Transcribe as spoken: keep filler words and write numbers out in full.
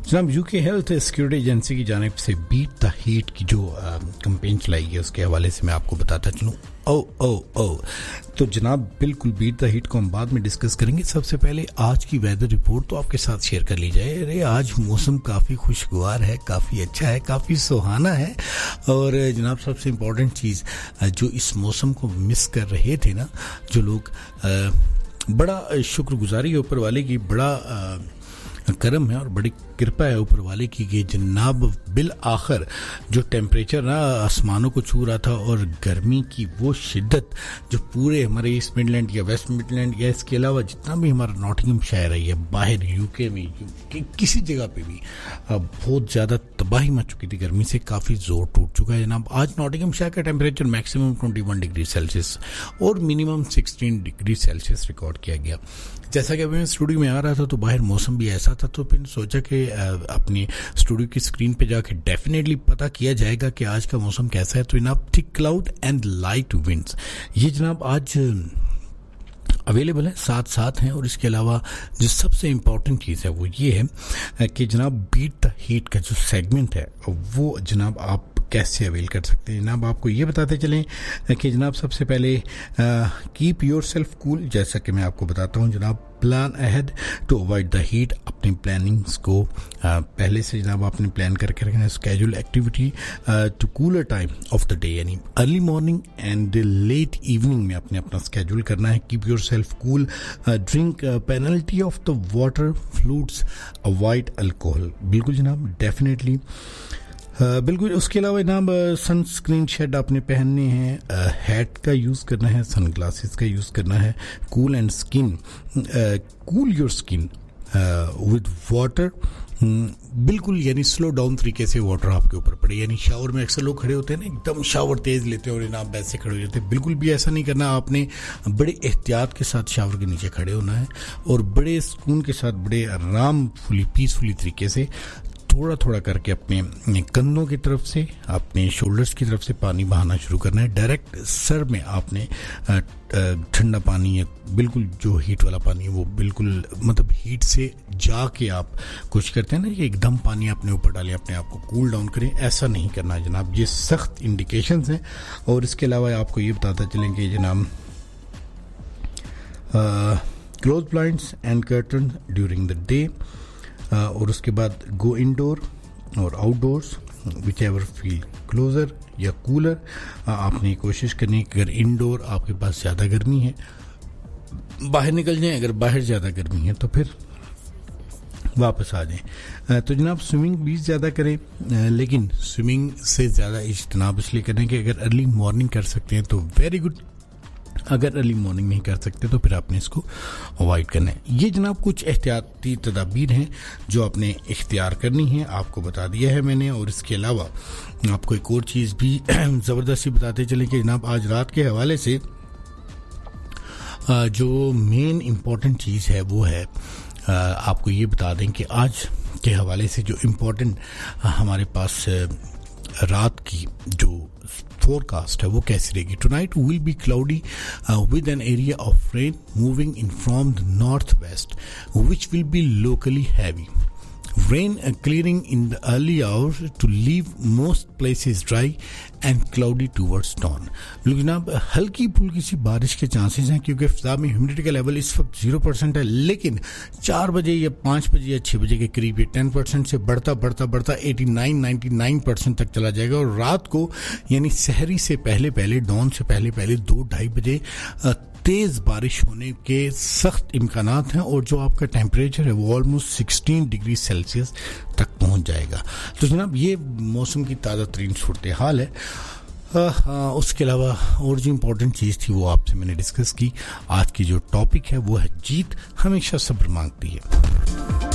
जनाब UK health security agency की जानिब से बीट द हीट की जो कंपेन चलाई है उसके हवाले से मैं आपको बताता चलूँ। ओ ओ ओ तो जनाब बिल्कुल बीट द हीट को हम बाद में डिस्कस करेंगे। सबसे पहले आज की वेदर रिपोर्ट तो आपके साथ शेयर कर ली जाए। अरे आज मौसम काफ़ी खुशगवार है, काफ़ी अच्छा है, काफ़ी सुहाना है। और जनाब सबसे इम्पोर्टेंट चीज़, जो इस मौसम को मिस कर रहे थे ना जो लोग, बड़ा शुक्रगुजारी है ऊपर वाले की, बड़ा करम है और बड़ी कृपा है ऊपर वाले की कि जनाब बिल आखिर जो टेम्परेचर ना आसमानों को छू रहा था और गर्मी की वो शिद्दत जो पूरे हमारे ईस्ट मिडलैंड या वेस्ट मिडलैंड या इसके अलावा जितना भी हमारा नॉटिंघम शहर है या बाहर यूके में कि, किसी जगह पे भी बहुत ज़्यादा तबाही मच चुकी थी गर्मी से, काफ़ी जोर टूट चुका है जनाब। आज नॉटिंघम शहर का टेम्परेचर मैक्सिमम इक्कीस डिग्री सेल्सियस और मिनिमम सोलह डिग्री सेल्सियस रिकॉर्ड किया गया। जैसा कि अभी मैं स्टूडियो में आ रहा था तो बाहर मौसम भी ऐसा था, तो फिर सोचा कि अपनी स्टूडियो की स्क्रीन पे जाके डेफिनेटली पता किया जाएगा कि आज का मौसम कैसा है। तो जनाब thick cloud and light winds ये जनाब आज अवेलेबल है, साथ साथ हैं। और इसके अलावा जो सबसे इम्पॉर्टेंट चीज़ है वो ये है कि जनाब बीट द हीट का जो सेगमेंट है वो जनाब आप कैसे अवेल कर सकते हैं। जनाब आपको ये बताते चलें कि जनाब सबसे पहले कीप योर सेल्फ कूल, जैसा कि मैं आपको बताता हूँ जनाब plan ahead to avoid the heat. अपनी प्लानिंग्स को आ, पहले से जनाब आपने प्लान करके रखना है। Schedule activity to cooler time of the day, यानी early morning and let evening में अपने अपना स्केड्यूल करना है। Keep your self cool, drink penalty of the water, flutes, avoid alcohol. बिल्कुल जनाब डेफिनेटली Uh, बिल्कुल। उसके अलावा जनाब सन स्क्रीन शेड आपने पहनने हैं, हैट का यूज़ करना है, सन ग्लासेस का यूज़ करना है। Cool and skin, cool your skin with water, बिल्कुल यानी स्लो डाउन तरीके से वाटर आपके ऊपर पड़े। यानी शावर में अक्सर लोग खड़े होते हैं ना, एकदम शावर तेज़ लेते हैं और जनाब वैसे खड़े हो जाते हैं। बिल्कुल भी ऐसा नहीं करना, आपने बड़े एहतियात के साथ शावर के नीचे खड़े होना है और बड़े सुकून के साथ, बड़े आराम फुली पीसफुली तरीके से थोड़ा थोड़ा करके अपने कंधों की तरफ से, अपने शोल्डर्स की तरफ से पानी बहाना शुरू करना है। डायरेक्ट सर में आपने ठंडा पानी, बिल्कुल जो हीट वाला पानी है वो बिल्कुल मतलब हीट से जाके आप कुछ करते हैं ना, ये एकदम पानी अपने ऊपर डालें, अपने आप को कूल डाउन करें, ऐसा नहीं करना जनाब। ये सख्त इंडिकेशंस हैं। और इसके अलावा आपको ये बताता चलेंगे जनाब close blinds and curtain during the day. Uh, और उसके बाद गो इंडोर और outdoors which ever feel closure या कूलर। uh, आपने कोशिश करनी है कि अगर इंडोर आपके पास ज़्यादा गर्मी है बाहर निकल जाएं, अगर बाहर ज़्यादा गर्मी है तो फिर वापस आ जाएं। uh, तो जनाब स्विमिंग भी ज़्यादा करें, uh, लेकिन स्विमिंग से ज़्यादा इज्तनाब इसलिए करें कि अगर अर्ली मॉर्निंग कर सकते हैं तो वेरी गुड, अगर अर्ली मॉर्निंग नहीं कर सकते तो फिर आपने इसको अवॉइड करना है। ये जनाब कुछ एहतियाती तदाबीर हैं जो आपने इख्तियार करनी है, आपको बता दिया है मैंने। और इसके अलावा आपको एक और चीज़ भी ज़बरदस्ती बताते चलें कि जनाब आज रात के हवाले से जो मेन इम्पॉर्टेंट चीज़ है वो है, आपको ये बता दें कि आज के हवाले से जो इम्पॉर्टेंट हमारे पास रात की जो फोरकास्ट है वो कैसी रहेगी। Tonight will be cloudy with an area of rain moving in from the north west which will be locally heavy rain uh, clearing in the early hours to leave most places dry and cloudy towards dawn। लोग जनाब हल्की फुल्की सी बारिश के chances हैं क्योंकि फिजा में humidity का लेवल इस वक्त जीरो परसेंट है, लेकिन चार बजे या पाँच बजे या छः बजे के करीब ये टेन परसेंट से बढ़ता बढ़ता बढ़ता eighty nine ninety nine percent तक चला जाएगा। और रात को यानी सहरी से पहले पहले, डॉन से पहले पहले दो ढाई बजे तेज़ बारिश होने के सख्त इम्कानात हैं और जो आपका टेम्परेचर है वो ऑलमोस्ट सिक्सटीन डिग्री सेल्सियस तक पहुंच जाएगा। तो जनाब ये मौसम की ताज़ा तरीन सूरत हाल है। आ, आ, उसके अलावा और जो इम्पोर्टेंट चीज़ थी वो आपसे मैंने डिस्कस की। आज की जो टॉपिक है वो है जीत हमेशा सब्र मांगती है।